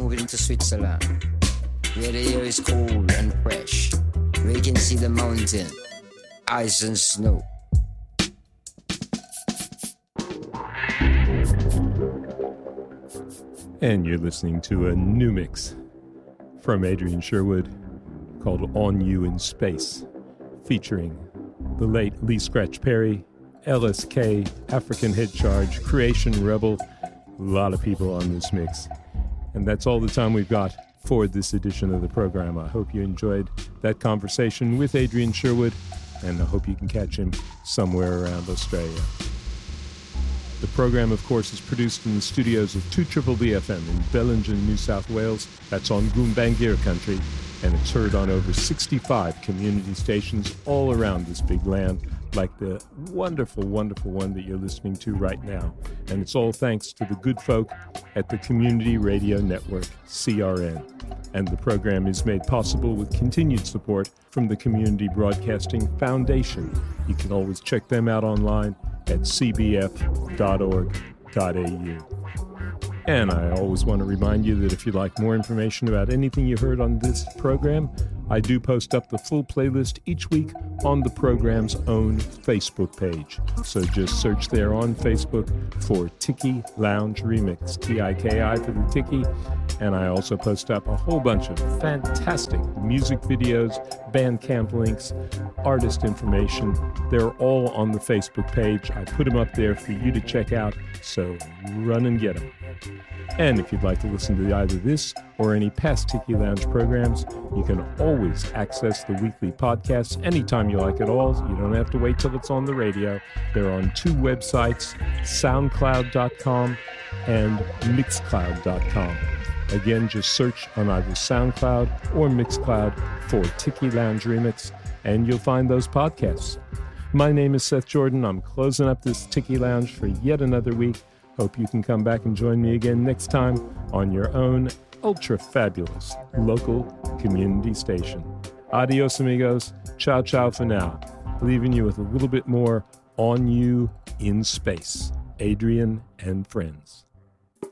moving to Switzerland, where the air is cool and fresh, where you can see the mountain, ice and snow. And you're listening to a new mix from Adrian Sherwood called On You in Space, featuring the late Lee Scratch Perry, LSK, African Head Charge, Creation Rebel, a lot of people on this mix. And that's all the time we've got for this edition of the program. I hope you enjoyed that conversation with Adrian Sherwood, and I hope you can catch him somewhere around Australia. The program, of course, is produced in the studios of 2BBFM in Bellingen, New South Wales. That's on Goombangir country, and it's heard on over 65 community stations all around this big land, like the wonderful, wonderful one that you're listening to right now. And it's all thanks to the good folk at the Community Radio Network, CRN. And the program is made possible with continued support from the Community Broadcasting Foundation. You can always check them out online at cbf.org.au. And I always want to remind you that if you'd like more information about anything you heard on this program, I do post up the full playlist each week on the program's own Facebook page. So just search there on Facebook for Tiki Lounge Remix, T-I-K-I for the Tiki. And I also post up a whole bunch of fantastic music videos, Bandcamp links, artist information. They're all on the Facebook page. I put them up there for you to check out, so run and get them. And if you'd like to listen to either this or any past Tiki Lounge programs, you can always access the weekly podcasts anytime you like at all. You don't have to wait till it's on the radio. They're on two websites, soundcloud.com and mixcloud.com. Again, just search on either SoundCloud or Mixcloud for Tiki Lounge Remix, and you'll find those podcasts. My name is Seth Jordan. I'm closing up this Tiki Lounge for yet another week. Hope you can come back and join me again next time on your own ultra-fabulous local community station. Adios, amigos. Ciao, ciao for now. Leaving you with a little bit more On You in Space. Adrian and Friends.